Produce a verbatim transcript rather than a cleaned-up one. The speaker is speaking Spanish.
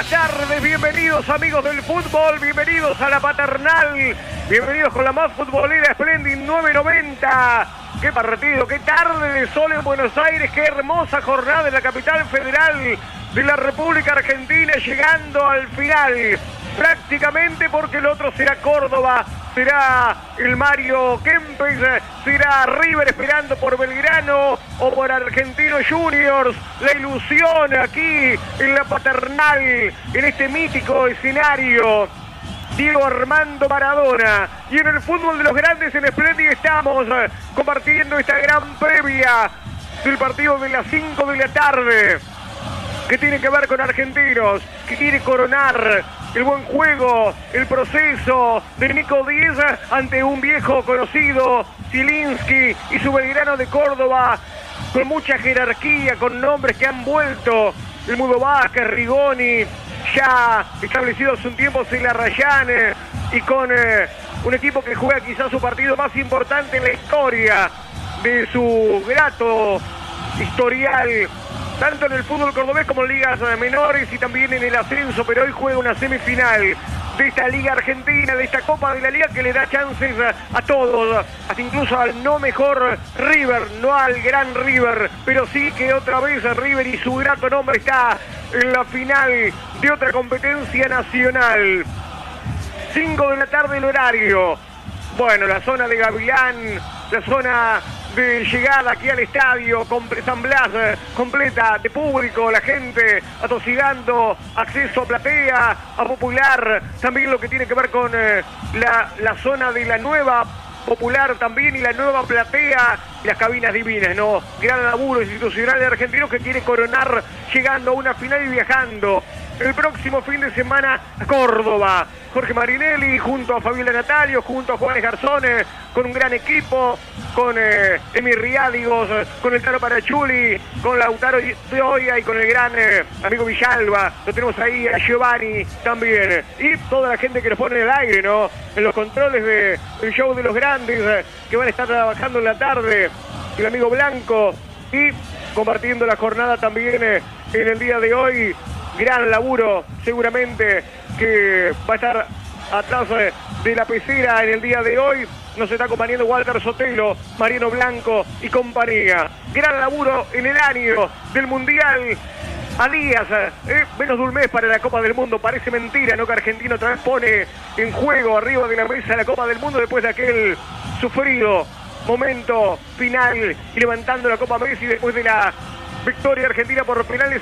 buenas tardes, bienvenidos amigos del fútbol, bienvenidos a la paternal, bienvenidos con la más futbolera Splendid nueve noventa. Qué partido, qué tarde de sol en Buenos Aires, qué hermosa jornada en la capital federal de la República Argentina, llegando al final, prácticamente, porque el otro será Córdoba, será el Mario Kempes, será River esperando por Belgrano o por Argentino Juniors. La ilusión aquí en la paternal, en este mítico escenario Diego Armando Maradona. Y en el fútbol de los grandes, en Splendid, estamos compartiendo esta gran previa del partido de las cinco de la tarde, que tiene que ver con Argentinos, que quiere coronar el buen juego, el proceso de Nico Díez ante un viejo conocido, Zielinski, y su Belgrano de Córdoba, con mucha jerarquía, con nombres que han vuelto: el Mudo Vázquez, Rigoni, ya establecido hace un tiempo Celarrayán, y con eh, un equipo que juega quizás su partido más importante en la historia de su grato historial, tanto en el fútbol cordobés como en ligas menores y también en el ascenso, pero hoy juega una semifinal de esta Liga Argentina, de esta Copa de la Liga, que le da chances a todos, hasta incluso al no mejor River, no al gran River, pero sí que otra vez River y su grato nombre está en la final de otra competencia nacional. cinco de la tarde el horario. Bueno, la zona de Gavilán, la zona de llegada aquí al estadio, con San Blas eh, completa de público, la gente atosigando, acceso a platea, a Popular, también lo que tiene que ver con eh, la, la zona de la nueva Popular también, y la nueva platea, las cabinas divinas, ¿no? Gran laburo institucional de Argentinos, que quiere coronar llegando a una final y viajando el próximo fin de semana a Córdoba. Jorge Marinelli junto a Fabiola Natalio, junto a Juanes Garzón, con un gran equipo, con eh, Emi Riádigos, con el Taro Parachuli, con Lautaro Teoia y con el gran eh, amigo Villalba. Lo tenemos ahí a Giovanni también. Y toda la gente que nos pone en el aire, ¿no? En los controles de, del show de los grandes, eh, que van a estar trabajando en la tarde. El amigo Blanco, y compartiendo la jornada también eh, en el día de hoy. Gran laburo, seguramente, que va a estar atrás eh, de la pecera en el día de hoy. Nos está acompañando Walter Sotelo, Mariano Blanco y compañía. Gran laburo en el año del Mundial. A días, eh, menos de un mes para la Copa del Mundo. Parece mentira, ¿no?, que Argentina otra vez pone en juego arriba de la mesa la Copa del Mundo después de aquel sufrido momento final y levantando la Copa Messi después de la victoria argentina por penales